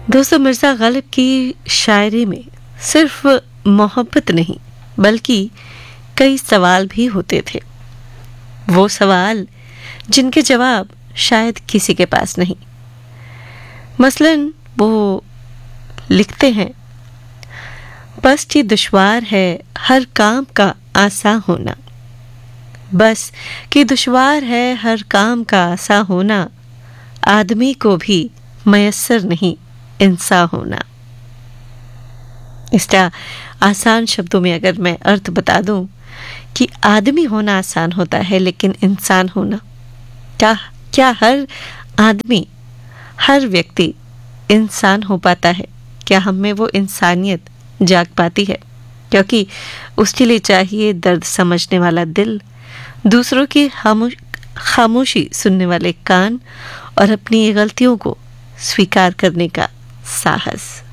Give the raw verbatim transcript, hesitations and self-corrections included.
दोस्तों, मिर्ज़ा गालिब की शायरी में सिर्फ मोहब्बत नहीं बल्कि कई सवाल भी होते थे। वो सवाल जिनके जवाब शायद किसी के पास नहीं। मसलन वो लिखते हैं, बस कि दुश्वार है हर काम का आसान होना, बस कि दुश्वार है हर काम का आसान होना, आदमी को भी मयस्सर नहीं इंसान होना। इसका आसान शब्दों में अगर मैं अर्थ बता दूं कि आदमी होना आसान होता है, लेकिन इंसान होना, क्या क्या हर आदमी, हर व्यक्ति इंसान हो पाता है? क्या हम में वो इंसानियत जाग पाती है? क्योंकि उसके लिए चाहिए दर्द समझने वाला दिल, दूसरों की खामोशी सुनने वाले कान और अपनी गलतियों को स्वीकार करने का साहस।